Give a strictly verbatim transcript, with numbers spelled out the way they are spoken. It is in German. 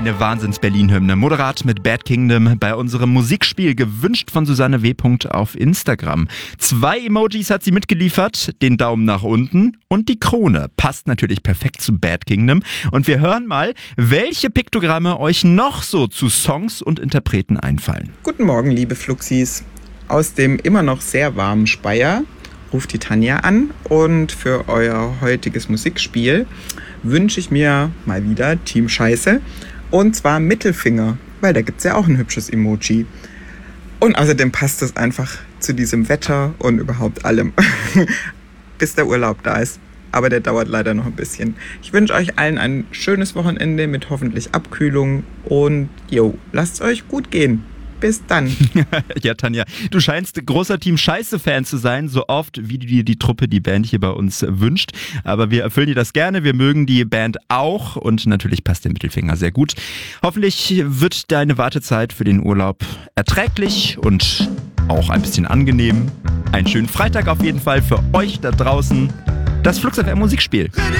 Eine Wahnsinns-Berlin-Hymne. Moderat mit Bad Kingdom bei unserem Musikspiel, gewünscht von Susanne W. auf Instagram. Zwei Emojis hat sie mitgeliefert, den Daumen nach unten und die Krone. Passt natürlich perfekt zu Bad Kingdom. Und wir hören mal, welche Piktogramme euch noch so zu Songs und Interpreten einfallen. Guten Morgen, liebe Fluxis. Aus dem immer noch sehr warmen Speyer ruft die Tanja an und für euer heutiges Musikspiel wünsche ich mir mal wieder Team Scheiße und zwar Mittelfinger, weil da gibt es ja auch ein hübsches Emoji. Und außerdem passt es einfach zu diesem Wetter und überhaupt allem, bis der Urlaub da ist. Aber der dauert leider noch ein bisschen. Ich wünsche euch allen ein schönes Wochenende mit hoffentlich Abkühlung und jo, lasst es euch gut gehen. Bis dann. Ja, Tanja, du scheinst großer Team Scheiße-Fan zu sein, so oft wie dir die Truppe, die Band hier bei uns wünscht. Aber wir erfüllen dir das gerne, wir mögen die Band auch und natürlich passt der Mittelfinger sehr gut. Hoffentlich wird deine Wartezeit für den Urlaub erträglich und auch ein bisschen angenehm. Einen schönen Freitag auf jeden Fall für euch da draußen. Das Flux F M Musikspiel.